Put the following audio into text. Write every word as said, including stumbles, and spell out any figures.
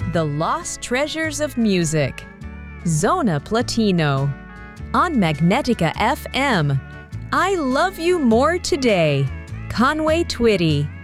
The Lost Treasures of Music. Zona Platino. On Magnetica F M. I Love You More Today. Conway Twitty.